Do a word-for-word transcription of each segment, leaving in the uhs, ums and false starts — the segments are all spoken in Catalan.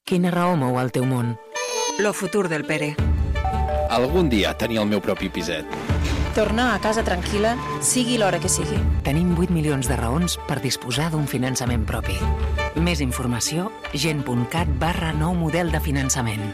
Quina raó mou el teu món? Lo futur del Pere. Algun dia tenir el meu propi piset. Tornar a casa tranquil·la, sigui l'hora que sigui. Tenim vuit milions de raons per disposar d'un finançament propi. Més informació, gent.cat barra nou model de finançament.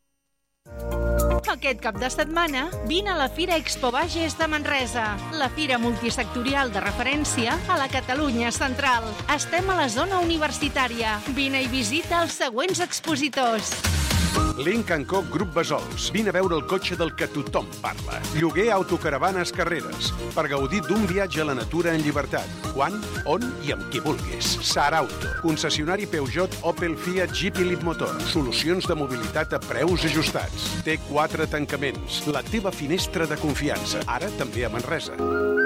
Aquest cap de setmana, vine a la Fira Expo Bages de Manresa, la fira multisectorial de referència a la Catalunya central. Estem a la zona universitària. Vine i visita els següents expositors. Link and Co Grup Besols. Vine a veure el cotxe del que tothom parla. Lloguer autocaravanes Carreres per gaudir d'un viatge a la natura en llibertat. Quan, on i amb qui vulguis. Sarauto. Concessionari Peugeot, Opel, Fiat, Jeep i Leapmotor. Solucions de mobilitat a preus ajustats. Té quatre tancaments. La teva finestra de confiança. Ara també a Manresa.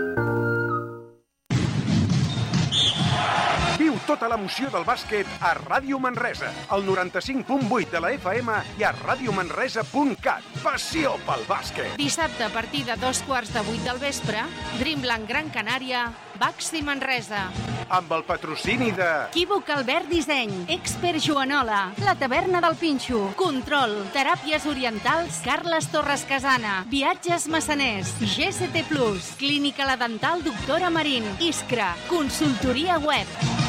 Viu tota l'emoció del bàsquet a Ràdio Manresa, al noranta-cinc punt vuit de la F M i a radiomanresa punt cat. Passió pel bàsquet! Dissabte a partir de dos quarts de vuit del vespre, Dreamland Gran Canària, Baxi Manresa. Amb el patrocini de... Equívoc Albert Disseny, Expert Joanola, La Taverna del Pinxo, Control, Teràpies Orientals, Carles Torres Casana, Viatges Massaners, G C T plus, Clínica La Dental Doctora Marín, Iskra, Consultoria Web.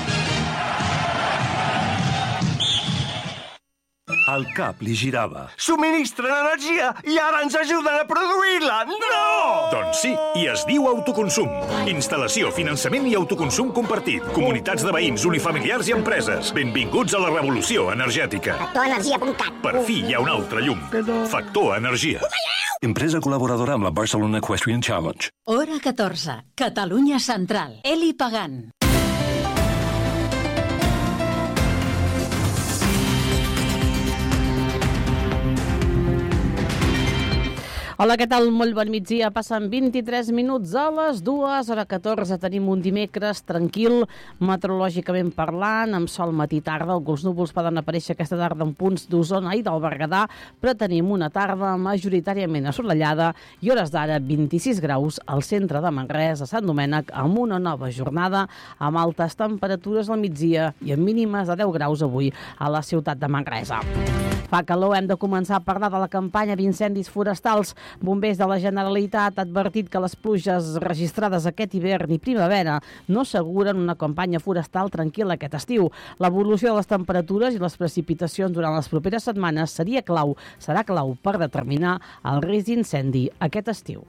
El cap li girava. Subministren energia i ara ens ajuden a produir-la! No! Doncs sí, i es diu autoconsum. Instal·lació, finançament i autoconsum compartit. Comunitats de veïns, unifamiliars i empreses. Benvinguts a la revolució energètica. Factor energia punt cat. Per fi hi ha un altre llum. Factor Energia. Empresa col·laboradora amb la Barcelona Equestrian Challenge. Hora catorze. Catalunya Central. Eli Pagant. Hola, què tal? Molt bon migdia. Passen vint-i-tres minuts a les dues, hora catorze. Tenim un dimecres tranquil, meteorològicament parlant, amb sol matí i tarda. Alguns núvols poden aparèixer aquesta tarda en punts d'Osona i del Berguedà, però tenim una tarda majoritàriament assolellada i hores d'ara vint-i-sis graus al centre de Manresa, a Sant Domènec, amb una nova jornada amb altes temperatures al migdia i amb mínimes de deu graus avui a la ciutat de Manresa. Fa calor, hem de començar a parlar de la campanya d'incendis forestals. Bombers de la Generalitat ha advertit que les pluges registrades aquest hivern i primavera no asseguren una campanya forestal tranquil·la aquest estiu. L'evolució de les temperatures i les precipitacions durant les properes setmanes seria clau, serà clau per determinar el risc d'incendi aquest estiu.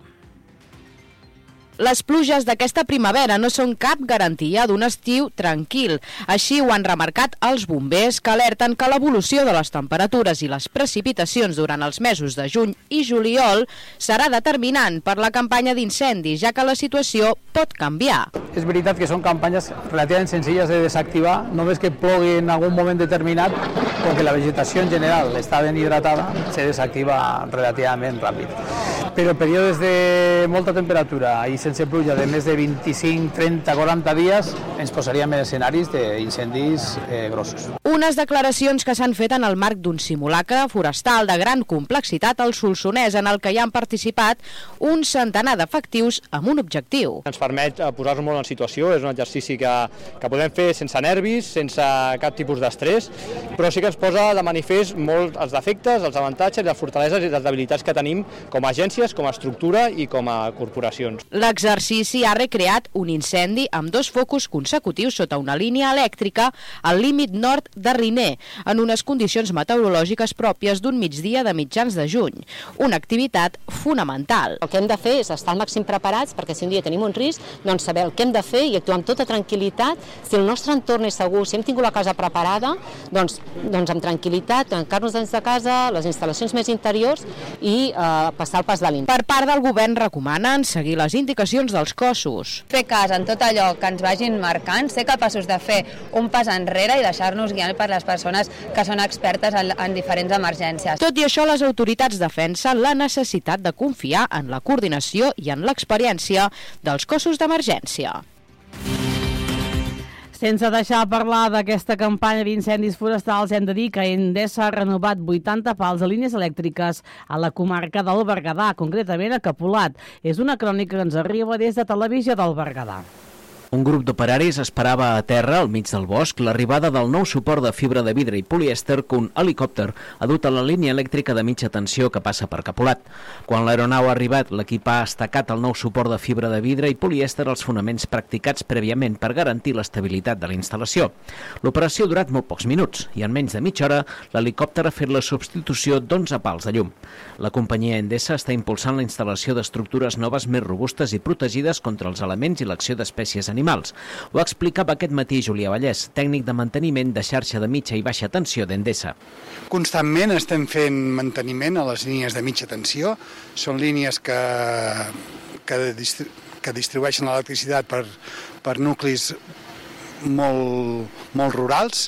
Les pluges d'aquesta primavera no són cap garantia d'un estiu tranquil. Així ho han remarcat els bombers, que alerten que l'evolució de les temperatures i les precipitacions durant els mesos de juny i juliol serà determinant per la campanya d'incendis, ja que la situació pot canviar. És veritat que són campanyes relativament senzilles de desactivar, només que plogui en algun moment determinat, perquè la vegetació en general està ben hidratada, se desactiva relativament ràpid. Però períodes de molta temperatura i sense pluja de més de vint-i-cinc, trenta, quaranta dies ens posaríem en escenaris d'incendis eh, grossos. Unes declaracions que s'han fet en el marc d'un simulacre forestal de gran complexitat al Solsonès, en el que hi han participat un centenar d'efectius amb un objectiu. Ens permet posar-nos molt en situació, és un exercici que, que podem fer sense nervis, sense cap tipus d'estrès, però sí que ens posa de manifest molt els defectes, els avantatges, les fortaleses i les debilitats que tenim com a agències, com a estructura i com a corporacions. L'exercici ha recreat un incendi amb dos focus consecutius sota una línia elèctrica al límit nord de Riner, en unes condicions meteorològiques pròpies d'un migdia de mitjans de juny. Una activitat fonamental. El que hem de fer és estar al màxim preparats perquè si un dia tenim un risc, doncs saber el que hem de fer i actuar amb tota tranquil·litat. Si el nostre entorn és segur, si hem tingut la casa preparada, doncs, doncs amb tranquil·litat, tancar-nos dins de casa, les instal·lacions més interiors i eh, passar el pas de límit. Per part del govern recomanen seguir les indicacions dels cossos. Fer cas en tot allò que ens vagin marcant, ser capaços de fer un pas enrere i deixar-nos guiar per les persones que són expertes en, en diferents emergències. Tot i això, les autoritats defensen la necessitat de confiar en la coordinació i en l'experiència dels cossos d'emergència. Sense deixar de parlar d'aquesta campanya d'incendis forestals, hem de dir que Endesa ha renovat vuitanta pals de línies elèctriques a la comarca del Berguedà, concretament a Capolat. És una crònica que ens arriba des de Televisió del Berguedà. Un grup d'operaris esperava a terra, al mig del bosc, l'arribada del nou suport de fibra de vidre i polièster que un helicòpter ha dut a la línia elèctrica de mitja tensió que passa per Capolat. Quan l'aeronau ha arribat, l'equip ha estacat el nou suport de fibra de vidre i polièster als fonaments practicats prèviament per garantir l'estabilitat de la instal·lació. L'operació ha durat molt pocs minuts i en menys de mitja hora l'helicòpter ha fet la substitució d'onze pals de llum. La companyia Endesa està impulsant la instal·lació d'estructures noves més robustes i protegides contra els elements i l'acció d'espècies animals. Ho explicava aquest matí Julià Vallès, tècnic de manteniment de xarxa de mitja i baixa tensió d'Endesa. Constantment estem fent manteniment a les línies de mitja tensió. Són línies que, que, distri, que distribueixen l'electricitat per, per nuclis molt, molt rurals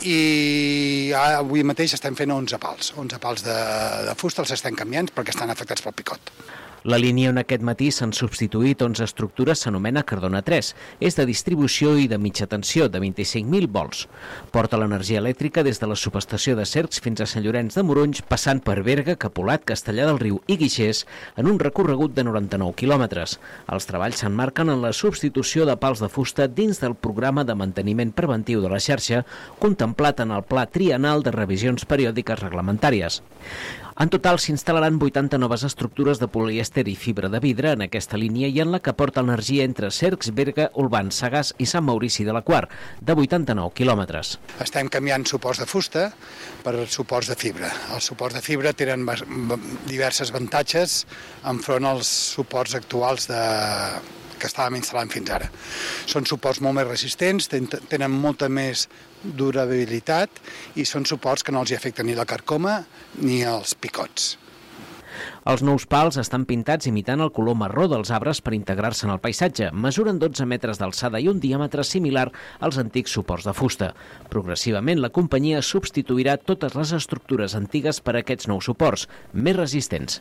i avui mateix estem fent onze pals. onze pals de, de fusta els estem canviant perquè estan afectats pel picot. La línia on aquest matí s'han substituït onze estructures s'anomena Cardona tres. És de distribució i de mitja tensió, de vint-i-cinc mil volts. Porta l'energia elèctrica des de la subestació de Cercs fins a Sant Llorenç de Morunys, passant per Berga, Capolat, Castellar del Riu i Guixers, en un recorregut de noranta-nou quilòmetres. Els treballs s'emmarquen en la substitució de pals de fusta dins del programa de manteniment preventiu de la xarxa, contemplat en el pla triennal de revisions periòdiques reglamentàries. En total s'instal·laran vuitanta noves estructures de polièster i fibra de vidre en aquesta línia i en la que porta energia entre Cercs, Berga, Olvan, Sagàs i Sant Maurici de la Quar, de vuitanta-nou quilòmetres. Estem canviant suports de fusta per suports de fibra. Els suports de fibra tenen diversos avantatges enfront als suports actuals de... que estàvem instal·lant fins ara. Són suports molt més resistents, tenen molta més durabilitat i són suports que no els hi afecten ni la carcoma ni els picots. Els nous pals estan pintats imitant el color marró dels arbres per integrar-se en el paisatge. Mesuren dotze metres d'alçada i un diàmetre similar als antics suports de fusta. Progressivament, la companyia substituirà totes les estructures antigues per a aquests nous suports, més resistents.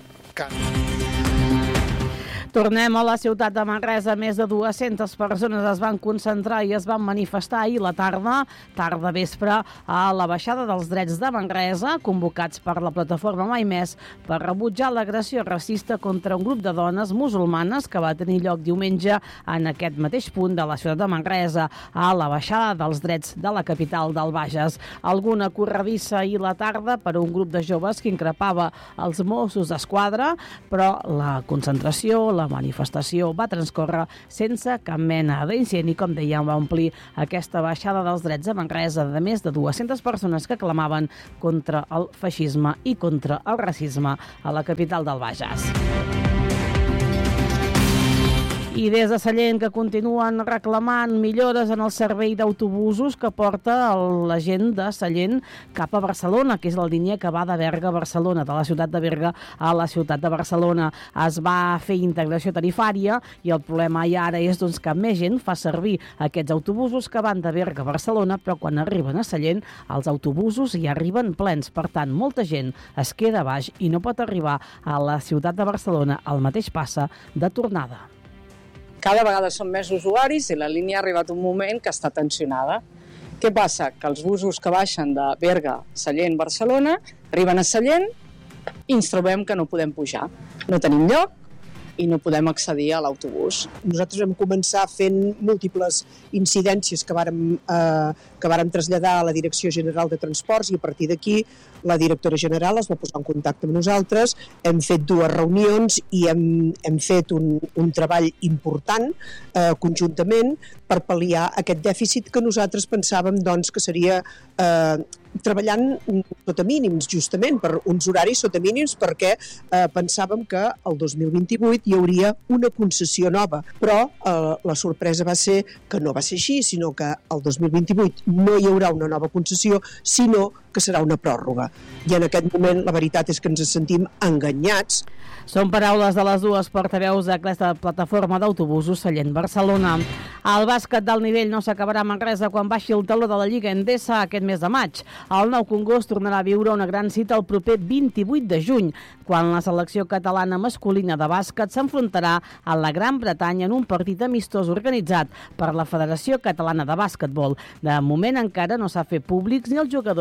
Tornem a la ciutat de Manresa. Més de dues-centes persones es van concentrar i es van manifestar ahir la tarda, tarda vespre, a la baixada dels drets de Manresa, convocats per la plataforma Mai Més, per rebutjar l'agressió racista contra un grup de dones musulmanes que va tenir lloc diumenge en aquest mateix punt de la ciutat de Manresa, a la baixada dels drets de la capital del Bages. Alguna corredissa ahir la tarda per un grup de joves que increpava els Mossos d'Esquadra, però la concentració, la manifestació va transcórrer sense cap mena d'incident i, com dèiem, va omplir aquesta baixada dels drets de Manresa de més de dues-centes persones que clamaven contra el feixisme i contra el racisme a la capital del Bages. I des de Sallent, que continuen reclamant millores en el servei d'autobusos que porta la gent de Sallent cap a Barcelona, que és la línia que va de Berga a Barcelona, de la ciutat de Berga a la ciutat de Barcelona. Es va fer integració tarifària i el problema ja ara és doncs, que més gent fa servir aquests autobusos que van de Berga a Barcelona, però quan arriben a Sallent, els autobusos hi arriben plens. Per tant, molta gent es queda baix i no pot arribar a la ciutat de Barcelona. El mateix passa de tornada. Cada vegada són més usuaris i la línia ha arribat un moment que està tensionada. Què passa? Que els busos que baixen de Berga, Sallent, Barcelona, arriben a Sallent i ens trobem que no podem pujar. No tenim lloc i no podem accedir a l'autobús. Nosaltres vam començar fent múltiples incidències que vàrem, eh, que vàrem traslladar a la Direcció General de Transports i a partir d'aquí la directora general es va posar en contacte amb nosaltres, hem fet dues reunions i hem, hem fet un, un treball important eh, conjuntament per pal·liar aquest dèficit que nosaltres pensàvem doncs, que seria eh, treballant sota mínims, justament, per uns horaris sota mínims, perquè eh, pensàvem que el dos mil vint-i-vuit hi hauria una concessió nova, però eh, la sorpresa va ser que no va ser així, sinó que el dos mil vint-i-vuit no hi haurà una nova concessió, sinó que serà una pròrroga. I en aquest moment la veritat és que ens sentim enganyats. Són paraules de les dues portaveus d'aquesta plataforma d'autobusos Sallent-Barcelona. El bàsquet d'alt nivell no s'acabarà a Manresa quan baixi el taló de la Lliga Endesa aquest mes de maig. El Nou Congost tornarà a viure una gran cita el proper vint-i-vuit de juny, quan la selecció catalana masculina de bàsquet s'enfrontarà a la Gran Bretanya en un partit amistós organitzat per la Federació Catalana de Bàsquetbol. De moment encara no s'ha fet públics ni els jugadors convocats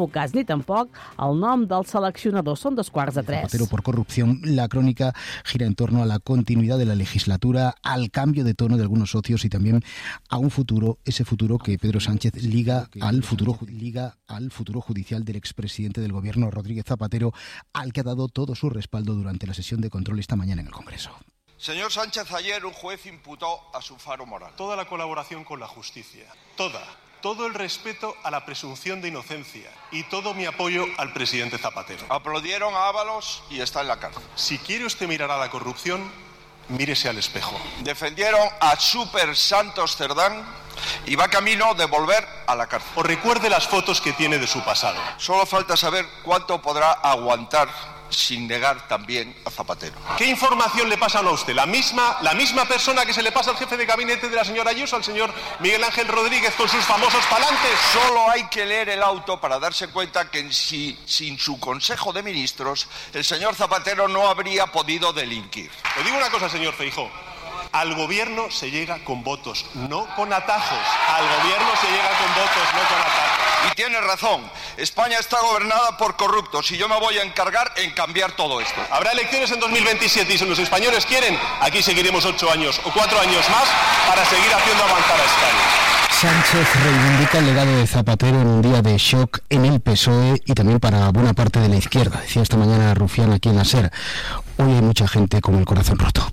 último cas, ni tampoc el nom del seleccionador. Són dos quarts de tres. Zapatero por corrupción. La crónica gira en torno a la continuidad de la legislatura, al cambio de tono de algunos socios y también a un futuro, ese futuro que Pedro Sánchez liga al futuro, liga al futuro judicial del expresidente del gobierno, Rodríguez Zapatero, al que ha dado todo su respaldo durante la sesión de control esta mañana en el Congreso. Señor Sánchez, ayer un juez imputó a su faro moral. Toda la colaboración con la justicia, toda, todo el respeto a la presunción de inocencia y todo mi apoyo al presidente Zapatero. Aplaudieron a Ábalos y está en la cárcel. Si quiere usted mirar a la corrupción, mírese al espejo. Defendieron a Super Santos Cerdán y va camino de volver a la cárcel. O recuerde las fotos que tiene de su pasado. Solo falta saber cuánto podrá aguantar sin negar también a Zapatero. ¿Qué información le pasan a usted? ¿La misma, la misma persona que se le pasa al jefe de gabinete de la señora Ayuso, al señor Miguel Ángel Rodríguez, con sus famosos palantes? Solo hay que leer el auto para darse cuenta que si, sin su Consejo de Ministros, el señor Zapatero no habría podido delinquir. Le digo una cosa, señor Feijóo. Al gobierno se llega con votos, no con atajos. Al gobierno se llega con votos, no con atajos. Y tiene razón. España está gobernada por corruptos y yo me voy a encargar en cambiar todo esto. Habrá elecciones en dos mil veintisiete y si los españoles quieren, aquí seguiremos ocho años o cuatro años más para seguir haciendo avanzar a España. Sánchez reivindica el legado de Zapatero en un día de shock en el P S O E y también para buena parte de la izquierda. Decía esta mañana Rufián aquí en la SER. Hoy hay mucha gente con el corazón roto.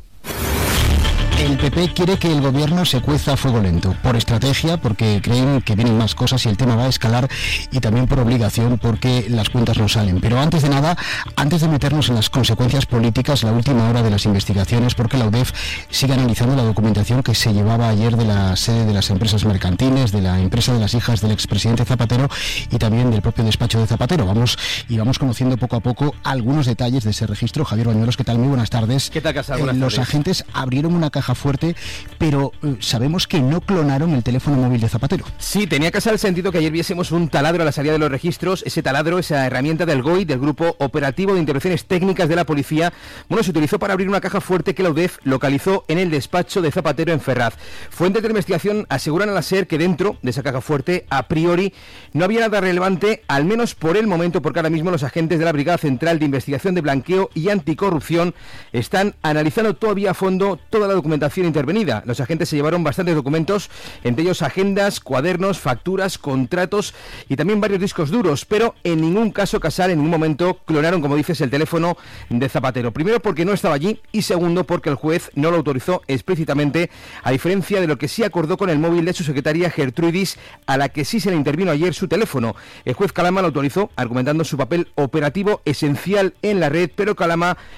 El P P quiere que el gobierno se cueza a fuego lento, por estrategia, porque creen que vienen más cosas y el tema va a escalar, y también por obligación, porque las cuentas no salen. Pero antes de nada, antes de meternos en las consecuencias políticas, la última hora de las investigaciones, porque la U D E F sigue analizando la documentación que se llevaba ayer de la sede de las empresas mercantiles, de la empresa de las hijas del expresidente Zapatero y también del propio despacho de Zapatero. Vamos y vamos conociendo poco a poco algunos detalles de ese registro. Javier Bañuelos, ¿qué tal? Muy buenas tardes. ¿Qué tal, Casal? Buenas eh, los tardes. agentes abrieron una caja fuerte, pero eh, sabemos que no clonaron el teléfono móvil de Zapatero. Sí, tenía que ser el sentido que ayer viésemos un taladro a la salida de los registros. Ese taladro, esa herramienta del G O I, del Grupo Operativo de Intervenciones Técnicas de la Policía, bueno, se utilizó para abrir una caja fuerte que la U D E F localizó en el despacho de Zapatero en Ferraz. Fuentes de investigación aseguran a la SER que dentro de esa caja fuerte, a priori, no había nada relevante, al menos por el momento, porque ahora mismo los agentes de la Brigada Central de Investigación de Blanqueo y Anticorrupción están analizando todavía a fondo toda la documentación intervenida. Los agentes se llevaron bastantes documentos, entre ellos agendas, cuadernos, facturas, contratos y también varios discos duros, pero en ningún caso, Casal, en ningún momento clonaron, como dices, el teléfono de Zapatero. Primero porque no estaba allí y segundo porque el juez no lo autorizó explícitamente, a diferencia de lo que sí acordó con el móvil de su secretaria Gertrudis, a la que sí se le intervino ayer su teléfono. El juez Calama lo autorizó, argumentando su papel operativo esencial en la red, pero Calama